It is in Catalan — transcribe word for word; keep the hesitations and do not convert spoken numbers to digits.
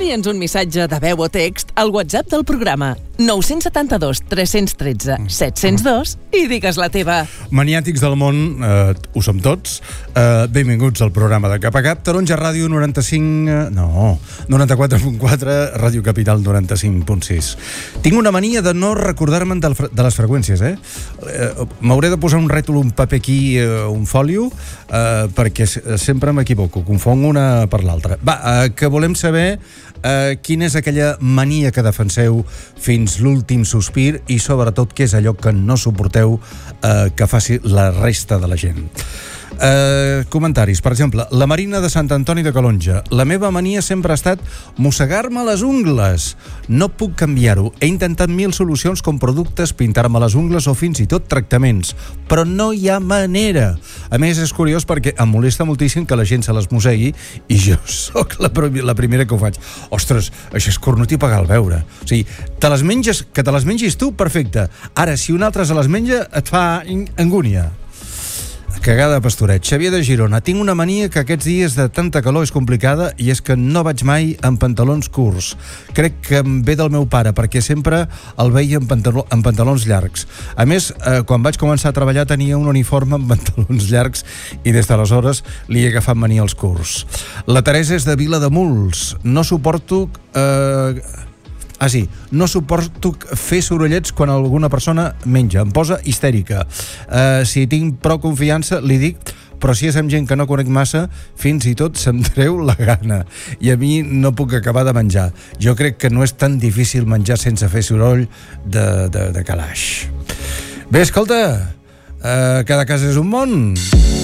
Envia'ns un missatge de veu o text al WhatsApp del programa nou set dos tres un tres set zero dos i digues la teva. Maniàtics del món, eh, ho som tots. Eh, benvinguts al programa de Cap a Cap. Taronja Ràdio noranta-cinc... Eh, no, noranta-quatre punt quatre, Ràdio Capital noranta-cinc punt sis. Tinc una mania de no recordar-me'n de, de les freqüències, eh? eh M'hauré de posar un rètol, un paper aquí, eh, un fòlio, eh, perquè sempre m'equivoco, confonc una per l'altra. Va, eh, que volem saber eh, quina és aquella mania que defenseu fins l'últim sospir i sobretot què és allò que no suporteu eh, que faci la resta de la gent. Eh, comentaris, per exemple, la Marina de Sant Antoni de Calonja. La meva mania sempre ha estat mossegar-me les ungles. No puc canviar-ho. He intentat mil solucions com productes, pintar-me les ungles o fins i tot tractaments, però no hi ha manera. A més, és curiós perquè em molesta moltíssim que la gent se les mossegui i jo sóc la, la primera que ho faig. Ostres, això és cornut i pagar el beure. O sigui, te les menges, que te les mengis tu, perfecte. Ara, si un altre se les menja, et fa angúnia. Cagada de pastoret. Xavier de Girona. Tinc una mania que aquests dies de tanta calor és complicada i és que no vaig mai amb pantalons curts. Crec que em ve del meu pare perquè sempre el veia amb, pantaló, amb pantalons llargs. A més, eh, quan vaig començar a treballar tenia un uniforme amb pantalons llargs i des d'aleshores li he agafat mania als curts. La Teresa és de Vilademuls. No suporto... Eh, Ah, sí, no suporto fer sorollets quan alguna persona menja. Em posa histèrica. Uh, si tinc prou confiança, li dic, però si és amb gent que no conec massa, fins i tot se'm treu la gana. I a mi no puc acabar de menjar. Jo crec que no és tan difícil menjar sense fer soroll de, de, de calaix. Bé, escolta, uh, cada casa és un món.